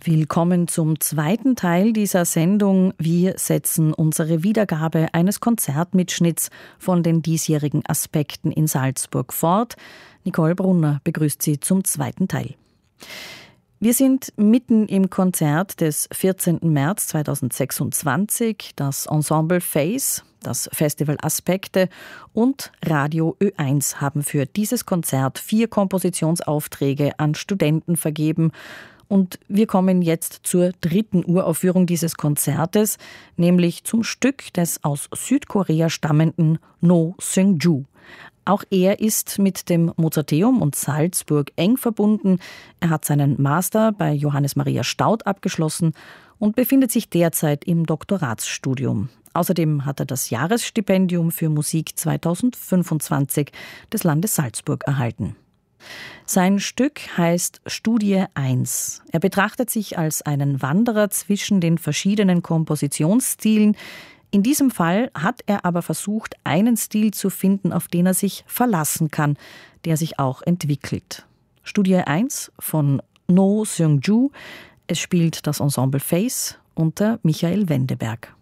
Willkommen zum zweiten Teil dieser Sendung. Wir setzen unsere Wiedergabe eines Konzertmitschnitts von den diesjährigen Aspekten in Salzburg fort. Nicole Brunner begrüßt Sie zum zweiten Teil. Wir sind mitten im Konzert des 14. März 2026. Das Ensemble Face, das Festival Aspekte und Radio Ö1 haben für dieses Konzert 4 Kompositionsaufträge an Studenten vergeben. Und wir kommen jetzt zur 3. Uraufführung dieses Konzertes, nämlich zum Stück des aus Südkorea stammenden No Seung-ju. Auch er ist mit dem Mozarteum und Salzburg eng verbunden. Er hat seinen Master bei Johannes Maria Staudt abgeschlossen und befindet sich derzeit im Doktoratsstudium. Außerdem hat er das Jahresstipendium für Musik 2025 des Landes Salzburg erhalten. Sein Stück heißt Studie 1. Er betrachtet sich als einen Wanderer zwischen den verschiedenen Kompositionsstilen. In diesem Fall hat er aber versucht, einen Stil zu finden, auf den er sich verlassen kann, der sich auch entwickelt. Studie 1 von No Seung-ju. Es spielt das Ensemble Face unter Michael Wendeberg.